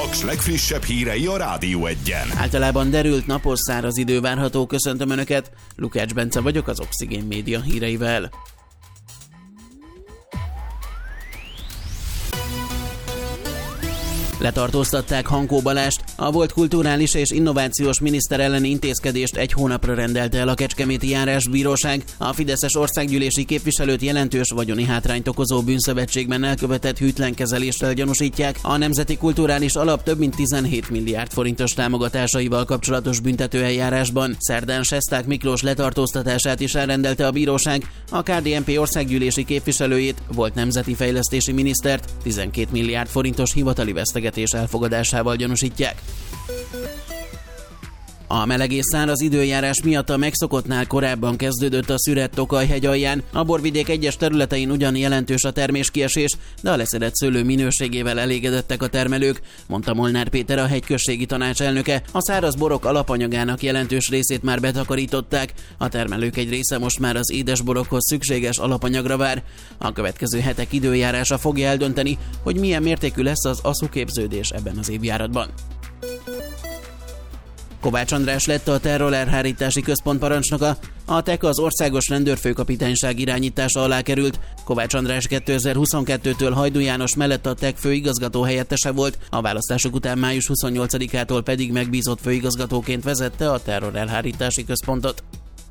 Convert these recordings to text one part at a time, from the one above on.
Paks legfrissebb hírei a Rádió Egyen. Általában derült, napos, száraz idő várható. Köszöntöm Önöket, Lukács Bence vagyok az Oxigén Média híreivel. Letartóztatták Hankó Balást, a volt kulturális és innovációs miniszter elleni intézkedést egy hónapra rendelte el a Kecskeméti Járásbíróság. A fideszes országgyűlési képviselőt jelentős vagyoni hátrányt okozó bűnszövetségben elkövetett hűtlen kezeléssel gyanúsítják. A Nemzeti Kulturális Alap több mint 17 milliárd forintos támogatásaival kapcsolatos büntetőeljárásban. Szerdán Sesták Miklós letartóztatását is elrendelte a bíróság. A KDNP országgyűlési képviselőjét, volt nemzeti fejlesztési minisztert 12 milliárd forintos hivatali vesztegetés elfogadásával gyanúsítják. A meleg és száraz időjárás miatt a megszokottnál korábban kezdődött a Szüret-Tokaj-hegy alján. A borvidék egyes területein ugyan jelentős a terméskiesés, de a leszedett szőlő minőségével elégedettek a termelők, mondta Molnár Péter, a hegyközségi tanács elnöke. A száraz borok alapanyagának jelentős részét már betakarították. A termelők egy része most már az édesborokhoz szükséges alapanyagra vár. A következő hetek időjárása fogja eldönteni, hogy milyen mértékű lesz az aszuképződés ebben az évjáratban. Kovács András lett a terrorelhárítási központ parancsnoka. A TEK az országos rendőrfőkapitányság irányítása alá került. Kovács András 2022-től Hajdú János mellett a TEK főigazgató helyettese volt, a választások után május 28-ától pedig megbízott főigazgatóként vezette a terrorelhárítási központot.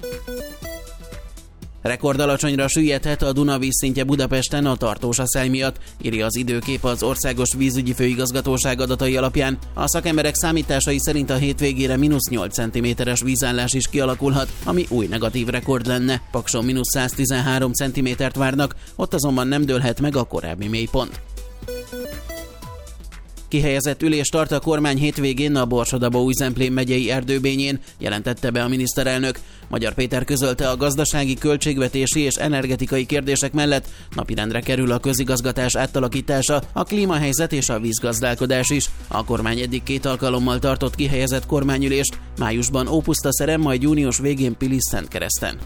Rekordalacsonyra süllyedhet a Duna vízszintje Budapesten a tartós aszály miatt, írja az Időkép az Országos Vízügyi Főigazgatóság adatai alapján. A szakemberek számításai szerint a hétvégére -8 cm-es vízállás is kialakulhat, ami új negatív rekord lenne. Pakson -113 cm-t várnak, ott azonban nem dőlhet meg a korábbi mélypont. Kihelyezett ülést tart a kormány hétvégén a Borsod-Abaúj-Zemplén megyei erdőbényén, jelentette be a miniszterelnök. Magyar Péter közölte, a gazdasági, költségvetési és energetikai kérdések mellett napirendre kerül a közigazgatás átalakítása, a klímahelyzet és a vízgazdálkodás is. A kormány eddig 2 alkalommal tartott kihelyezett kormányülést, májusban Ópusztaszeren, majd június végén Pilis-Szentkereszten.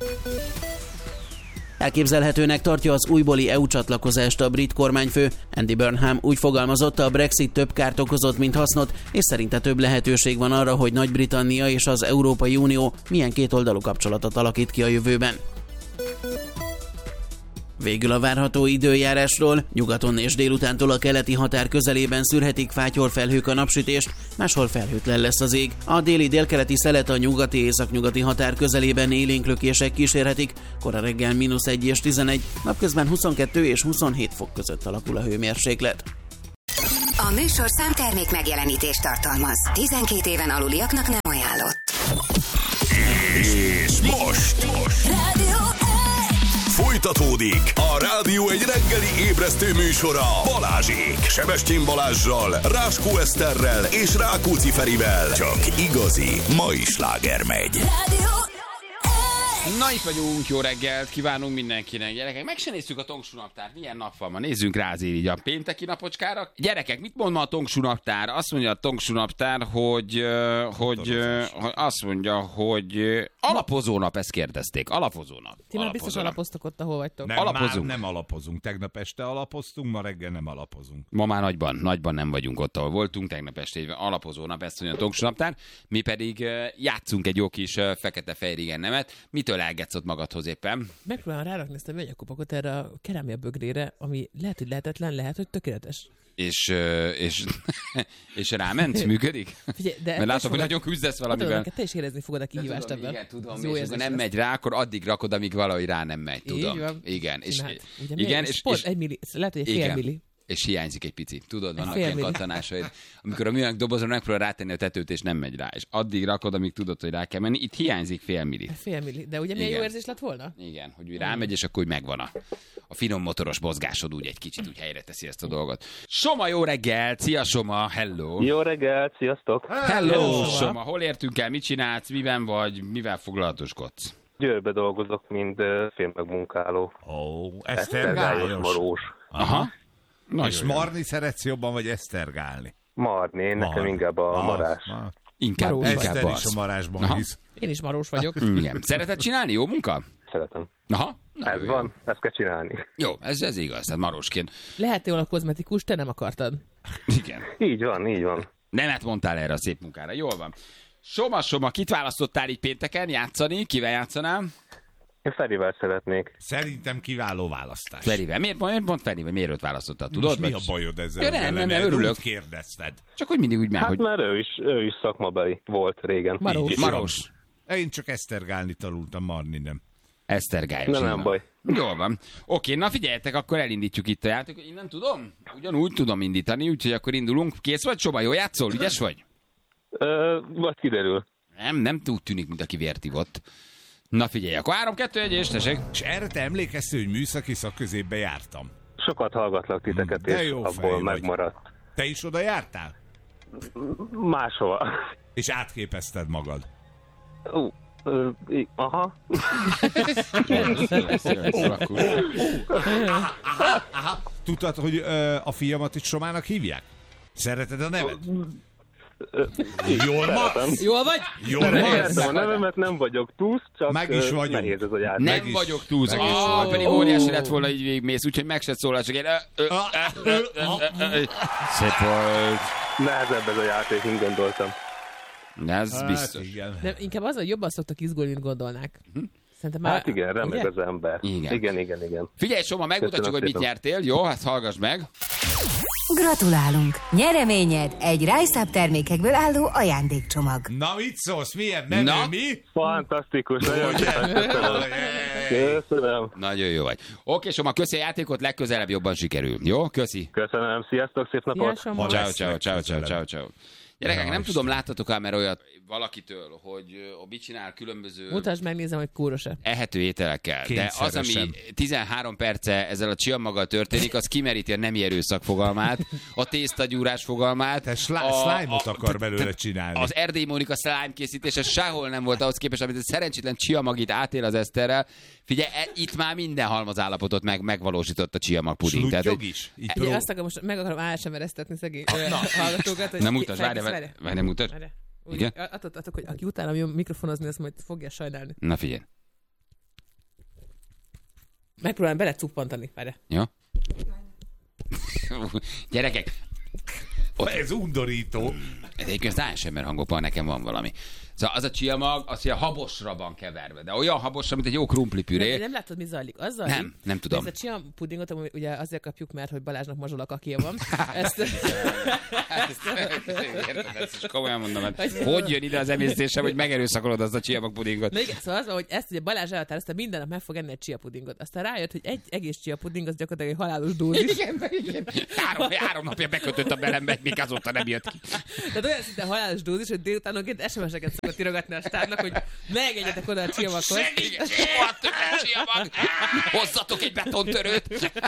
Elképzelhetőnek tartja az újbóli EU csatlakozást a brit kormányfő. Andy Burnham úgy fogalmazott, a Brexit több kárt okozott, mint hasznot, és szerinte több lehetőség van arra, hogy Nagy-Britannia és az Európai Unió milyen kétoldalú kapcsolatot alakít ki a jövőben. Végül a várható időjárásról. Nyugaton és délutántól a keleti határ közelében szűrhetik fátyorfelhők a napsütést, máshol felhőtlen lesz az ég. A déli-délkeleti szelet a nyugati-északnyugati határ közelében élénklökések kísérhetik, kora reggel -1 és 11, napközben 22 és 27 fok között alakul a hőmérséklet. A műsorszám termék megjelenítést tartalmaz. 12 éven aluliaknak nem ajánlott. És most folytatódik a Rádió egy reggeli ébresztő műsora Balázsék, Sebestyén Balázssal, Ráskó Eszterrel és Rákóczi Ferivel. Csak igazi mai sláger megy. Na, itt vagyunk, jó reggelt kívánunk mindenkinek. Gyerekek, meg se néztük a Tongsú naptárt. Milyen nap van ma? Nézzünk rá azért így a pénteki napocskára. Gyerekek, mit mond ma a Tongsú naptár? Azt mondja a Tongsú naptár, hogy azt mondja, hogy alapozó nap, ezt kérdezték. Alapozó nap. Ti már biztos alapoztok ott, ahol vagytok. Nem alapozunk. Tegnap este alapoztunk, ma reggel nem alapozunk. Ma már nagyban nem vagyunk ott, ahol voltunk. Tegnap este alapozó nap, ezt mondja a Tongsú naptár. Mi pedig játszunk egy jó kis fekete-fehér nemet. Mitől elgetsz magadhoz éppen? Megpróbálom rárakni ezt a vegyekupakot erre a kerámia bögrére, ami lehet, hogy lehetetlen, lehet, hogy tökéletes. És ráment? Működik? Figyelj, de mert látom, hogy nagyon küzdesz valamivel. Tudom, te is érezni fogod a kihívást ebben. Igen, tudom, és ha nem megy rá, akkor addig rakod, amíg valahogy rá nem megy. Tudom. Így van. Igen. És pont 1 milli, lehet, hogy egy fél milli. És hiányzik egy pici. Tudod, vannak ilyen kattanásaid. Amikor a műanyag dobozra megpróbál rátenni a tetőt, és nem megy rá. És addig rakod, amíg tudod, hogy rá kell menni. Itt hiányzik fél milli. Fél milli. De ugye milyen jó érzés lett volna? Igen, hogy rámegy, és akkor úgy megvan a finom motoros mozgásod, úgy egy kicsit úgy helyre teszi ezt a dolgot. Soma, jó reggel! Szia, Soma! Hello! Jó reggel, sziasztok! Hello, Soma! Hol értünk el? Mit csinálsz? Miben vagy? Mivel foglalatoskodsz? Győrbe dolgozok, mint filmmegmunkáló. Esztergályos. Marós. Aha. És marni szeretsz jobban, vagy esztergálni? Marni, nekem inkább a marás. Inkább Eszter is az. a marásban hisz. Én is marós vagyok. Igen. Szereted csinálni? Jó munka? Szeretem. Aha. Ez van, ezt kell csinálni. Jó, ez igaz, tehát Marosként. Lehetnél volna kozmetikus, te nem akartad. Igen. Így van. Nemet mondtál erre a szép munkára. Jól van. Soma, kit választottál így pénteken játszani? Kivel játszanál? Én Ferivel szeretnék. Szerintem kiváló választás. Ferivel. Miért pont Ferivel? Miért őt választottál? Tudod? Most mi a bajod ezzel? Ja, nem, örülök. Úgy kérdezted. Csak hogy mindig úgy már, Hát hogy már ő is szakmabeli volt régen. Maros. Én csak esztergálni tanultam, Marni nem. Esztergályos. Nem baj. Jól van. Oké, na figyeljetek, akkor elindítjuk itt a játékot. Én nem tudom? Ugyanúgy tudom indítani, úgyhogy akkor indulunk. Kész vagy, Csoba? Jól játszol? Ügyes vagy? Vagy kiderül. Nem úgy tűnik, mint aki vért ivott. Na figyelj, akkor 3-2-1 és tessék. És erre te emlékeztél, hogy műszaki szakközépbe jártam? Sokat hallgatlak titeket, De és jó fej abból vagy. megmaradt. Te is oda jártál? Máshova. És átképezted magad? Aha. Tudtad, hogy a fiamat is Somának hívják? Szereted a neved? Jól vagy? Értem a nevemet, nem vagyok túsz, csak Meg is vagyunk. nehéz ez a játék. Nem vagyok túlz. Pedig óriási lett volna, így végigmész, úgyhogy meg se szólal, csak én... Szép volt. Nehezebb ez a játék, mint gondoltam. Ez biztos. Igen. Nem, inkább az, hogy jobban szoktak izgulni, mint gondolnák. Szerintem már... Hát igen, remeg ugye? az ember. Igen. Figyelj, Soma, megmutatjuk, Köszönöm hogy mit szépen. nyertél. Jó, hát hallgass meg. Gratulálunk! Nyereményed egy Rise Up termékekből álló ajándékcsomag. Na mit szólsz? Milyen menő, Na? mi? Fantasztikus, nagyon szépen köszönöm. Köszönöm. Nagyon jó vagy. Oké, Soma, köszi a játékot, legközelebb jobban sikerül. Jó, köszi. Köszönöm, sziasztok, szép napot. Ilyen Ha Soma. lesz Ciao. Gyerekek, nem tudom, láttatok-e már olyat valakitől, hogy mit csinál különböző Mutasd meg, nézem, hogy kúros-e. ehető ételekkel. De az, ami Kényszeresen. 13 perce ezzel a csiamaggal történik, az kimeríti a nemi erőszak fogalmát, a tésztagyúrás fogalmát. Te slime-ot akar belőle csinálni. Az Erdély Mónika slime készítése sehol nem volt ahhoz képest, amit a szerencsétlen csiamagit átél az Eszterrel. Figyelj, itt már minden halmazállapotot megvalósított a csiamag puding. Sluttyog is? Így Ugye azt akarom, most meg akarom ASMR-eztetni szegény hallgatókat. hogy Nem mutasd, felkész, várj, nem mutasd. Várj. Úgy, Igen? Attól, hogy aki utána jön mikrofonozni, azt majd fogja sajnálni. Na figyelj. Megpróbálom belecuppantani. Várj. Jó? Gyerekek, Ez undorító. egyébként az ASMR hangokban nekem van valami. Szóval az a csiamag, az ilyen habosra van keverve, de olyan habosra, mint egy jó krumplipüré. Nem látod, mi zajlik? Az zajlik, Nem tudom. Ez a csiam pudingot, ami ugye azért kapjuk, mert hogy Balázsnak mazsolakakja van. Ezt... Érted, ezt is komolyan mondom, hogy jön ide az emésztésem, hogy megerőszakolod azt a csiamag pudingot. Na igen, szóval az van, hogy ezt ugye Balázs elhatározta, minden nap meg fog enni egy chia pudingot. Aztán rájött, hogy egy egész chia puding az gyakorlatilag egy halálos dózis. Igen. Három napja bekötött a belembe, még azóta nem jött ki. Tehát olyan szinte halálos dózis, hogy délutánonként SMS-eket szokott írogatni a stábnak, hogy megegyetek oda a csiamaghoz. Soha többet csiamag! Hozzatok egy betontörőt!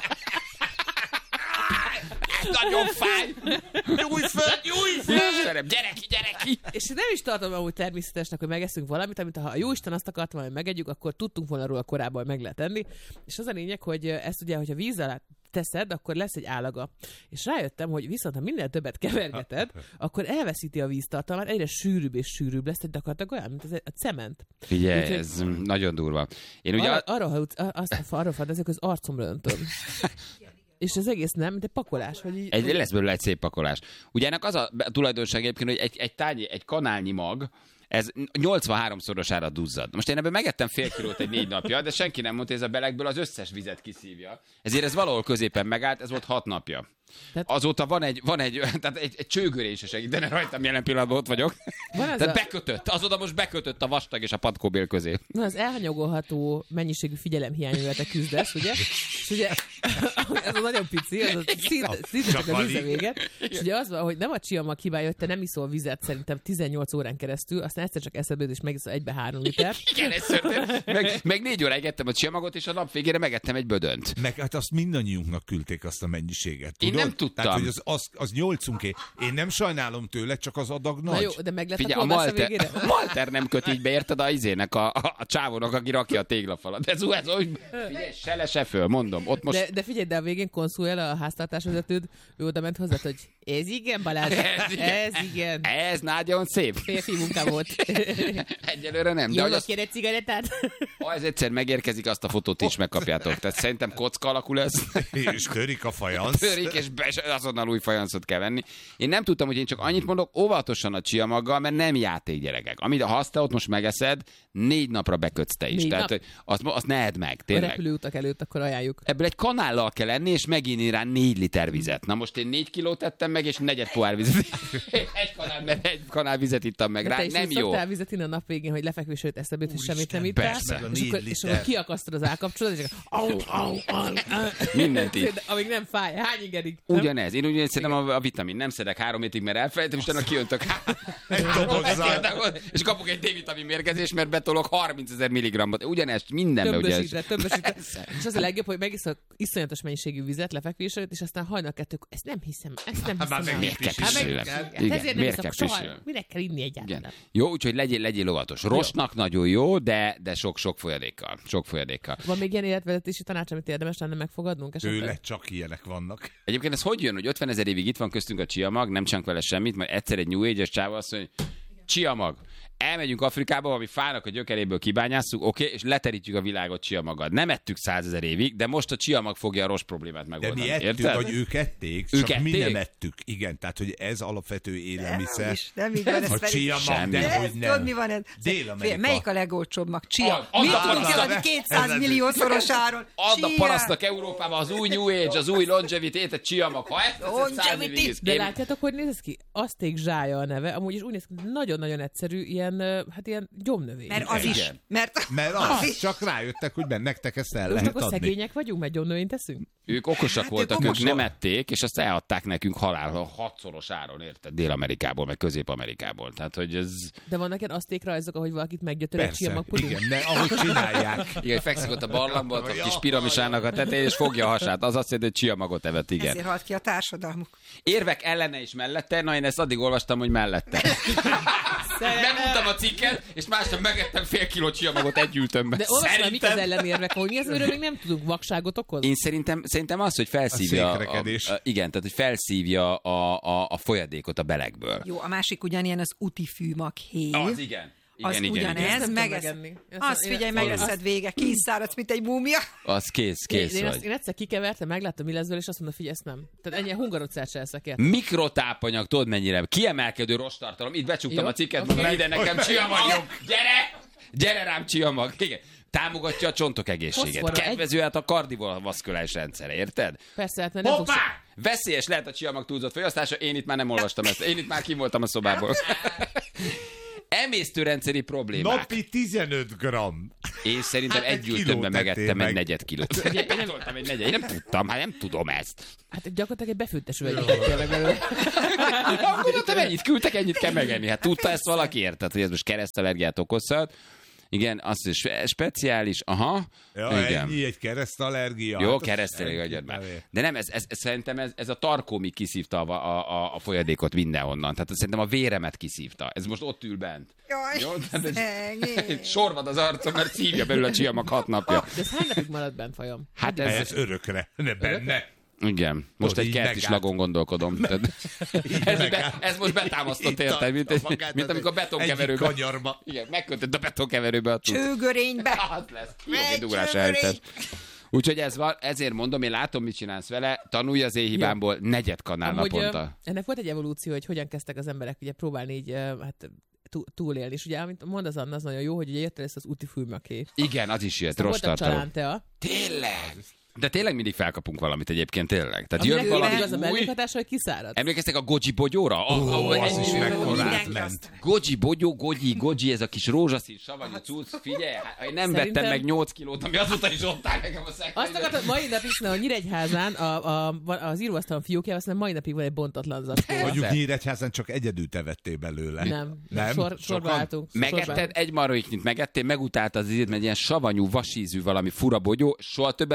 Nagyon fáj! Nyújj föl! Gyere ki! És nem is tartom amúgy természetesnek, hogy megeszünk valamit, amit ha a jóisten azt akart valami megegyük, akkor tudtunk volna róla korábban, hogy meg lehet enni. És az a lényeg, hogy ezt ugye, hogyha víz alá teszed, akkor lesz egy állaga. És rájöttem, hogy viszont ha minél többet kevergeted, akkor elveszíti a víztartalmát, egyre sűrűbb és sűrűbb lesz, egy gyakorlatilag olyan, mint a cement. Figyelj, Úgyhogy- ez nagyon durva. Én ugye... Arra fantázok, az arcomra öntöm. És az egész nem, mint egy pakolás, hogy így... Lesz belőle egy szép pakolás. Ugye ennek az a tulajdonság egyébként, hogy egy kanálnyi mag, ez 83-szorosára duzzad. Most én ebből megettem fél kilót egy 4 napja, de senki nem mondta, hogy ez a belegből az összes vizet kiszívja. Ezért ez valahol középen megállt, ez volt 6 napja. Tehát- Azóta van egy csőgörés se segítene rajtam, jelen pillanatban ott vagyok. Van ez Tehát a- bekötött, azóta most bekötött a vastag és a patkóbél közé. Na, az elhanyagolható mennyiségű figyelemhiányúval te küzdesz, ugye? És ugye, ez a nagyon pici, az a szinte csak a víze vége. És ugye az van, hogy nem a csiamag hibája, hogy te nem iszol vizet szerintem 18 órán keresztül, aztán egyszer csak eszedbe és megiszol 1-3 liter. Igen, ez történt. Meg 4 óráig ettem a csiamagot, és a nap végére megettem egy bödönt. Meg hát azt mindannyiunknak küldték azt a mennyiséget. Én Tudod? nem tudtam. Tehát, hogy az 8-unké. Én nem sajnálom tőle, csak az adag nagy. Na jó, de meg lett Figyelj, a a kolbász a végére? Malter nem köt így be, érted, a izének, a csávónak, aki rakja a téglafalat. Ez úgy, figyelj, se le, se föl, mondom. Ott most... De figyelj, de a végén konszulja a háztartásvezetőd, ő oda ment hozzá, hogy ez igen, Balázs, ez igen. Ez nagyon szép. Férfi munka volt. Egyelőre nem. Jó, kér egy cigarettát? Ha ez egyszer megérkezik, azt a fotót is megkapjátok. Tehát szerintem kocka alakú lesz. És törik a fajansz. Törik, és azonnal új fajanszot kell venni. Én nem tudtam, hogy én csak annyit mondok, óvatosan a csiamaggal, mert nem játék, gyerekek. Amit ha azt te ott most megeszed, 4 napra bekötsz te is. 4 Tehát azt ne edd meg, A tényleg. repülőutak előtt akkor ajánljuk. Ebből egy kanállal kell enni, és meginni rá 4 liter vizet. Na most én 4 kilót tettem meg, és 4 pohár vizet. egy kanál vizet ittam meg rá. Te is Nem jó. szoktál vizet inni a nap végén, hogy lefekvés előtt eszedbe jut, hogy semmit nem ittál. persze, meg a És 4 akkor liter. kiakasztod az állkapcsolót, és Mindent így. amíg nem fáj. Hány ingerig? Nem? Ugyanez. Én ugyanezt szedem a vitamin. Nem szedek 3 hétig, mert elfelejtem, és utána kiöntök. Egy dobozzal. És kapok egy D-vitamin mérgezést, mert betolok 30 000 milligrammot. Ugyanezt mindenbe, ugye. Többesítre. És az a legjobb, hogy megiszol iszonyatos mennyiségű vizet lefekvés előtt, és aztán hajnal 2, ezt nem hiszem már el. Miért kell Hát meg- pisilni? hát Igen, ezért nem miért iszok kell soha. pisilni? Minek kell inni egyáltalán? Igen. Jó, úgyhogy legyél óvatos. Rostnak nagyon jó, de sok folyadékkal. Sok folyadékkal. Van még ilyen életvezetési tanács, amit érdemes lenne megfogadnunk esetleg? Tőle csak ilyenek vannak. Egyébként ez hogy jön, hogy 50 000 évig itt van köztünk a csiamag, nem csinálunk vele semmit, majd egyszer egy New Age-es csávó azt mondja, csiamag. Elmegyünk Afrikába, valami fának a gyökeréből kibányásszuk, oké, és leterítjük a világot csiamaggal. Nem ettük 100 000 évig, de most a csiamag fogja a rost problémát De megoldani. mi ettük, Érted? vagy ők ették, Ők csak mi ették? nem ettük. Igen, tehát, hogy ez alapvető élelmiszer. Nem így van, ez A pedig... chia mag, Semmi. de Ez, hogy tudod, nem. mi van ez? Dél-Amerika. Melyik a legolcsóbb mag? Chia. Az- Mit az- tudunk az- kiadni 200 millió szoros áron? Add a Chia. parasztnak Európában az új New Age, az új longevity-t, a csiamag. Ha ezt teszed 100 Longevity. évig, De látjátok, hogy néz ez ki? Azték zsája a neve, amúgy is úgy néz ki, nagyon-nagyon egyszerű, ilyen, hát ilyen gyomnövény. Mert az is. Igen. Mert az, csak rájöttek, hogy nektek ezt el Most lehet akkor adni. szegények vagyunk, mert gyomnövényt teszünk? Ők okosak Hát voltak, ők ők okosak. nem ették, és azt eladták nekünk halál 6-szoros áron, érted? Dél-Amerikából, meg Közép-Amerikából. Tehát, hogy ez... De vannak ilyen azték rajzok, ahogy valakit meggyötör egy Persze, csiamagpuding? igen, de ahogy csinálják. Igen, fekszik ott a barlangban, a kis piramisának a tetején, és fogja a hasát. Az azt jelenti, hogy csiamagot evett, igen. Ezért halt ki a társadalmuk. Érvek ellene és mellette, na én ezt addig olvastam, hogy mellette. Megmondtam a cikket, és másnap megettem fél kiló csiamagot egy ültömbe. De olvasd, mik az ellenérvek, hogy mi az, amiről még nem tudunk, vakságot okoz? Én szerintem az, hogy felszívja... A székrekedés. Igen, tehát hogy felszívja a folyadékot a belegből. Jó, a másik ugyanilyen az utifűmag héj. Az igen. Az Igen, igen, igen. ugyanez, Ezt nem meg tudom ez... megenni. Azt figyelj, megeszed vége, kiszáradsz, mint egy múmia. Az kész Én vagy. egyszer kikevertem, megláttam, mi lesz belőle, és azt mondta, figyelj, ezt nem. Tehát ennyi hungarocát se eszek ért. Mikrotápanyag, tudod mennyire? Kiemelkedő rosttartalom. Itt becsuktam Jó, a cikket, oké. mondom, ide nekem csiamag. Gyere! Gyere rám csiamag. Igen. Támogatja a csontok egészséget. Foszforra Kedvező hát a kardiovaszkuláris rendszere, érted? Persze, hát mert nem tudsz... Hoppá! Veszélyes lehet a csiamag túlzott fogyasztása, én itt már nem olvastam ezt. Én itt már kim voltam a szobából. Emésztőrendszeri problémák. Napi 15 gram. Én szerintem Hát egy egy ültömbe kilót megettem ettél egy meg. 4 kilót. Én nem tudtam egy 4, én nem tudtam, hát nem tudom ezt. Hát gyakorlatilag egy befőttes üveget meg belőle. Akkor mondtam, ennyit küldtek, ennyit kell megenni. Hát tudta ezt valaki, érted, hogy ez most keresztallergiát okozhat. Igen, az is speciális, aha. Ja, igen. ennyi egy keresztallergia. Jó, Hát az keresztelég agyad már. nem. De nem, szerintem ez a tarkómi kiszívta a folyadékot mindenhonnan. Tehát szerintem a véremet kiszívta. Ez most ott ül bent. Jaj, Jó? Tehát szegény. sorvad az arcom, mert szívja belül a csiamag 6 napja. De ez hány napig maradt bent, fajom? Hát Ez ez... örökre, ne benne. Igen, most Tudod, egy így kertis megállt. lagon gondolkodom. Ez most betámasztott, érted? Mint amikor betonkeverőbe. Egyik kanyarba. Igen, megkötött a betonkeverőbe a tud. Csőgörénybe. Az lesz. Egy ugrás eltes. Úgyhogy ez van, ezért mondom, én látom, mit csinálsz vele, tanulj az én hibámból, negyed kanál Amúgy, naponta. ennek volt egy evolúció, hogy hogyan kezdtek az emberek ugye próbálni így hát, túlélni. És ugye, amit mond az Anna, az nagyon jó, hogy ugye érte ezt az útifűmaké. Igen, az is jött, Volt rossz a tartalom. csalántea. Tényleg? De tényleg mindig felkapunk valamit egyébként, tényleg. Tehát Aminek jön valami az a új... mellékhatása, hogy kiszárad. Emlékeztek a Goji bogyóra? Az is mekkorát Mindenki ment. Goji bogyó, Goji, ez a kis rózsaszín savanyú cucc. Figyelj, hát, én nem Szerintem- vettem meg 8 kilót, ami azóta is ott áll nekem a Azt szekrényben. akartam, mai nap is, hogy Nyíregyházán az íróasztalon fiókjával, aztán mai napig van egy bontatlan zacskó. Mondjuk Nyíregyházán csak egyedül te vettél belőle. Nem, Nem? sorba Sokan? álltunk. Megetted egy maróiknyit, megettél, megutáltad az ízét, mert ilyen savanyú, vasízű valami fura bogyó, soha többet nem ettél, és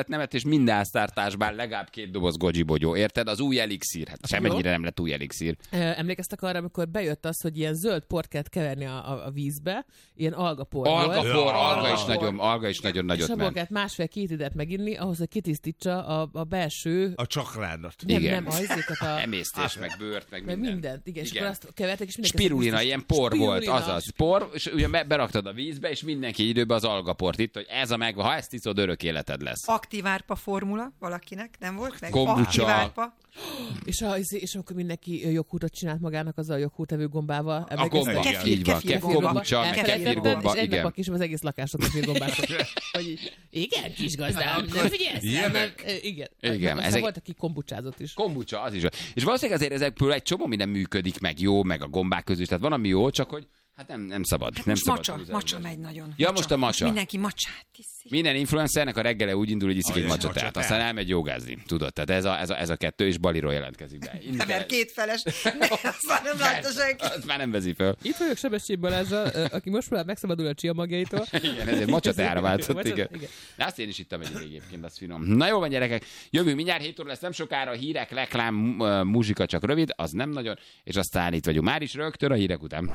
minden háztartásban legalább 2 doboz goji-bogyó, érted? Az új elixír. Hát semmennyire nem lett új elixír. Emlékeztek arra, amikor bejött az, hogy ilyen zöld port kellett keverni a vízbe, ilyen algapor volt. Alga is nagyon nagyot és abból ment. kellett 1,5-2 lidet meginni, ahhoz, hogy kitisztítsa a belső... A csakrádat. Nem, azékat a... Emésztés, meg bőrt, meg Meg mindent, igen. És akkor azt kevertek, és mindenki... Spirulina, ilyen por volt, azaz. Por, és ugye beraktad a vízbe, és mindenki időben az algaport itt, hogy ez a megvan, ha ezt iszod, örök életed lesz. Aktivárpa formula valakinek, nem volt meg? Kombucha. Aktivárpa. És akkor mindenki joghurtot csinált magának azzal a joghurtevő gombával. A gomba, így van. Kombucha, meg kefirgomba, és egy igen. nap a kis az egész lakáson kefirgombások. Hogy igen, kis gazdám, nem figyelsz? Igen. Aztán volt, aki kombucsázott is. Kombucha, az is. És valószínűleg azért ezekből egy csomó minden működik, meg jó, meg a gombák közül, tehát van, ami jó, csak hogy hát nem szabad. Hát nem most szabad macsa megy nagyon. Ja, most a macsa. Most mindenki macsát tiszi. Minden influencernek a reggele úgy indul, hogy iszik egy macsatát, aztán elmegy jogázni. Tudod, tehát ez a kettő, és Baliról jelentkezik be. Mert kétfeles, azt már nem látta senki. Azt már nem vezi föl. Itt vagyok Sebestyén Balázsral, aki most már megszabadul a csia magjaitól. Igen, ezért macsatára váltott, igen. De azt én is ittam egyébként, az finom. Na jó van, gyerekek, jövünk mindjárt 7 óra lesz, nem sokára hírek, reklám, muzsika, csak rövid, az nem nagyon, és aztán itt vagyunk már is rögtön a hírek után.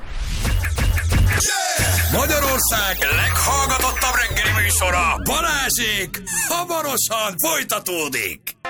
Magyarország leghallgatottabb reggeli műsora, Balázsék, hamarosan folytatódik.